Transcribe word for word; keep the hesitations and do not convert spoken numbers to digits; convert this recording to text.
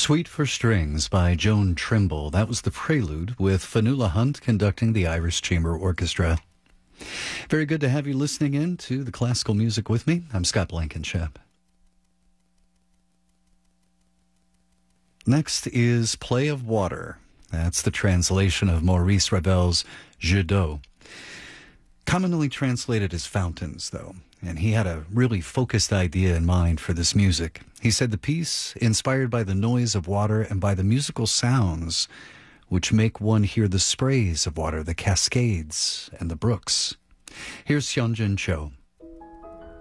Suite for Strings by Joan Trimble. That was the prelude with Fionnuala Hunt conducting the Irish Chamber Orchestra. Very good to have you listening in to the classical music with me. I'm Scott Blankenship. Next is Play of Water. That's the translation of Maurice Ravel's Jeux d'eau. Commonly translated as Fountains, though, and he had a really focused idea in mind for this music. He said the piece, inspired by the noise of water and by the musical sounds which make one hear the sprays of water, the cascades, and the brooks. Here's Hyunjin Cho.